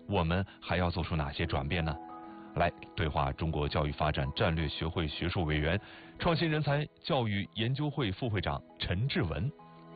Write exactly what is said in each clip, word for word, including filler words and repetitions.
我们还要做出哪些转变呢？来对话中国教育发展战略学会学术委员、创新人才教育研究会副会长陈志文。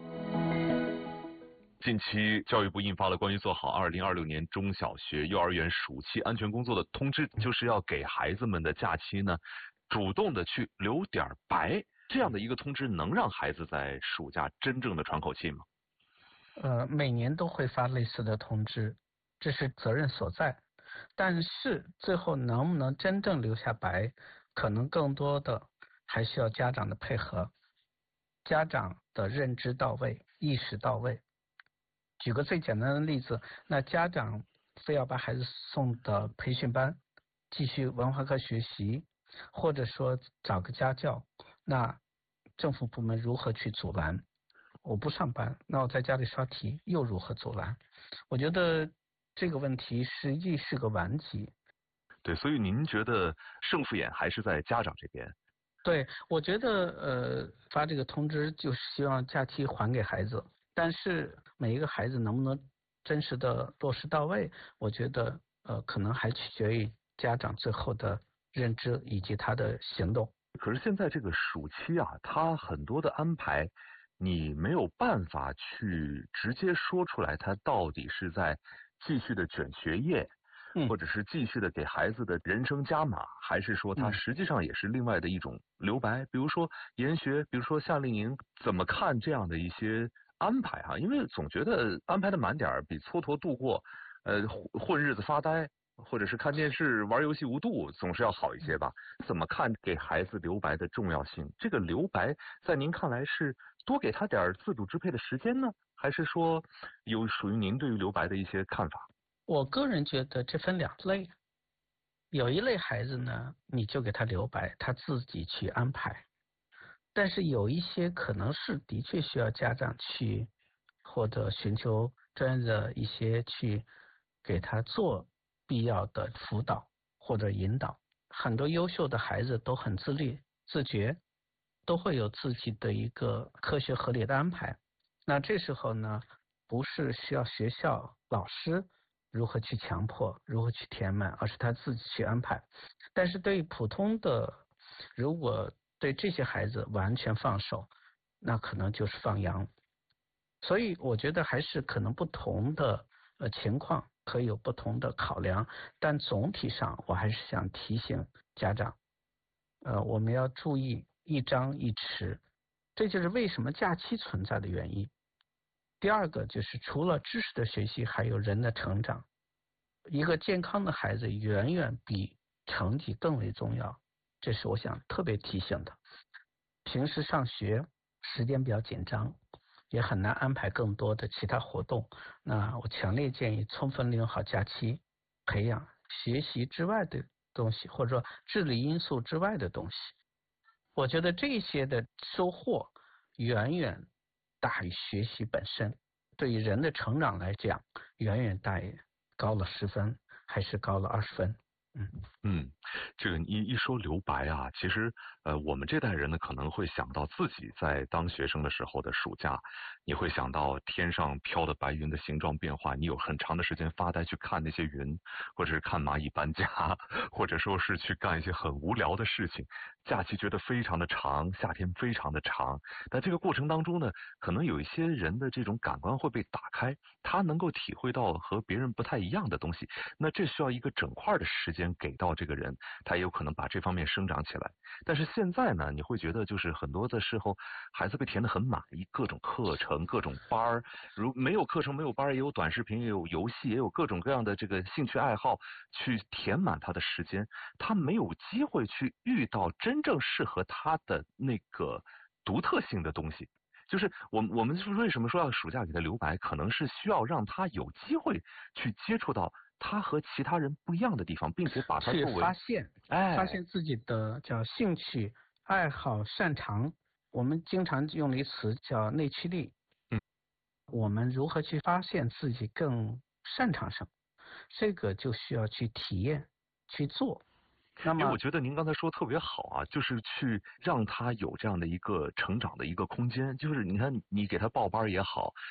近期，教育部印发了关于做好二零二六年中小学、幼儿园暑期安全工作的通知，就是要给孩子们的假期呢，主动的去留点白。这样的一个通知，能让孩子在暑假真正的喘口气吗？ 呃，每年都会发类似的通知，这是责任所在。但是最后能不能真正留下白，可能更多的还需要家长的配合，家长的认知到位，意识到位。举个最简单的例子，那家长非要把孩子送到培训班，继续文化课学习，或者说找个家教，那政府部门如何去阻拦？我不上班，那我在家里刷题，又如何阻拦？我觉得这个问题实际是个顽疾。 对，所以您觉得胜负眼还是在家长这边？ 对，我觉得呃发这个通知就是希望假期还给孩子，但是每一个孩子能不能真实的落实到位，我觉得呃可能还取决于家长最后的认知以及他的行动。 可是现在这个暑期啊，他很多的安排，你没有办法去直接说出来，他到底是在继续的卷学业， 嗯， 或者是继续的给孩子的人生加码，还是说他实际上也是另外的一种留白？比如说研学，比如说夏令营，怎么看这样的一些安排啊？因为总觉得安排的满点儿比蹉跎度过，呃，混日子发呆，或者是看电视玩游戏无度，总是要好一些吧？怎么看给孩子留白的重要性？这个留白在您看来是多给他点自主支配的时间呢，还是说有属于您对于留白的一些看法？ 我个人觉得这分两类，有一类孩子呢，你就给他留白，他自己去安排。但是有一些可能是的确需要家长去或者寻求专业的一些去给他做必要的辅导或者引导。很多优秀的孩子都很自律自觉，都会有自己的一个科学合理的安排。那这时候呢，不是需要学校老师如何去强迫，如何去填满，而是他自己去安排。但是对于普通的，如果对这些孩子完全放手，那可能就是放羊。所以我觉得还是可能不同的呃情况可以有不同的考量，但总体上我还是想提醒家长，呃，我们要注意一张一弛，这就是为什么假期存在的原因。第二个就是除了知识的学习，还有人的成长。一个健康的孩子远远比成绩更为重要，这是我想特别提醒的。平时上学时间比较紧张，也很难安排更多的其他活动，那我强烈建议充分利用好假期，培养学习之外的东西，或者说智力因素之外的东西。我觉得这些的收获远远大于学习本身，对于人的成长来讲，远远大于高了十分还是高了二十分。嗯嗯，这个一一说留白啊，其实呃，我们这代人呢可能会想到自己在当学生的时候的暑假，你会想到天上飘的白云的形状变化，你有很长的时间发呆去看那些云，或者是看蚂蚁搬家，或者说是去干一些很无聊的事情。假期觉得非常的长，夏天非常的长，但这个过程当中呢，可能有一些人的这种感官会被打开，他能够体会到和别人不太一样的东西，那这需要一个整块的时间给到这个人，他也有可能把这方面生长起来。但是现在呢，你会觉得就是很多的时候，孩子被填得很满，一各种课程、各种班儿，如没有课程、没有班儿，也有短视频，也有游戏，也有各种各样的这个兴趣爱好去填满他的时间，他没有机会去遇到真正适合他的那个独特性的东西。就是我我们为什么说要暑假给他留白，可能是需要让他有机会去接触到他和其他人不一样的地方，并且把他去作为发现， 哎， 发现自己的叫兴趣、爱好、擅长。我们经常用的一词叫内驱力。 嗯， 我们如何去发现自己更擅长什么？这个就需要去体验、去做。那么， 因为我觉得您刚才说特别好啊，就是去让他有这样的一个成长的一个空间，就是你看你给他报班也好。